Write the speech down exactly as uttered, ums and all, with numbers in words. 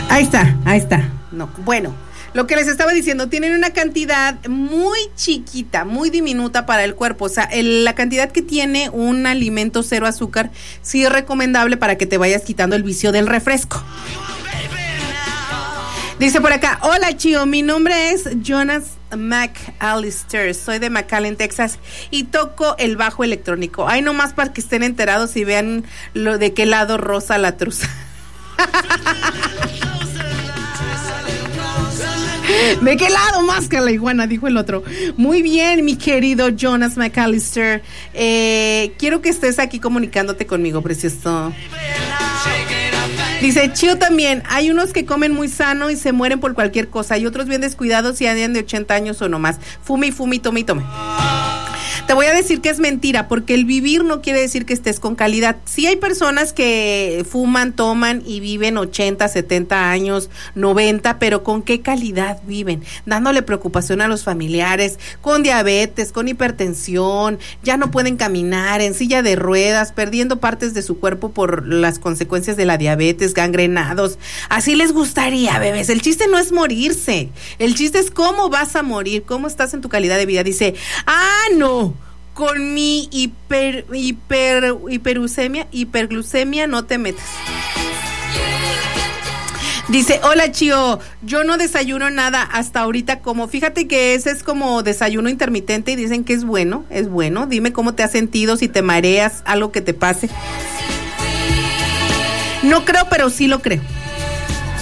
Ahí está, ahí está. No, bueno, lo que les estaba diciendo, tienen una cantidad muy chiquita, muy diminuta para el cuerpo. O sea, el, la cantidad que tiene un alimento cero azúcar sí es recomendable para que te vayas quitando el vicio del refresco. Dice por acá, hola Chío, mi nombre es Jonas McAllister, soy de McAllen, Texas, y toco el bajo electrónico. Ay, nomás para que estén enterados y vean lo de qué lado rosa la truza. ¿De qué lado más que la iguana? Dijo el otro. Muy bien, mi querido Jonas McAllister. Eh, quiero que estés aquí comunicándote conmigo, precioso. Dice, Chío también, hay unos que comen muy sano y se mueren por cualquier cosa, y otros bien descuidados y andan de ochenta años o no más. Fume y fume y tome y tome. Te voy a decir que es mentira, porque el vivir no quiere decir que estés con calidad. Sí hay personas que fuman, toman y viven ochenta, setenta años, noventa, pero ¿con qué calidad viven? Dándole preocupación a los familiares, con diabetes, con hipertensión, ya no pueden caminar, en silla de ruedas, perdiendo partes de su cuerpo por las consecuencias de la diabetes, gangrenados. Así les gustaría, bebés. El chiste no es morirse, el chiste es cómo vas a morir, cómo estás en tu calidad de vida. Dice, ah, no, con mi hiper, hiper, hiperucemia, hiperglucemia no te metas. Dice, hola Chío, yo no desayuno nada hasta ahorita, como, fíjate que ese es como desayuno intermitente y dicen que es bueno, es bueno. Dime cómo te has sentido, si te mareas, algo que te pase. No creo, pero sí lo creo.